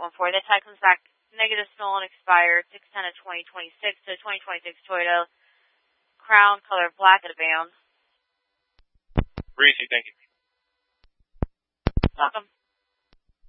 814. That tag comes back negative, stolen, expired, 610 of 2026 to 2026 Toyota Crown, color black at a band. Breezy, thank you. Welcome.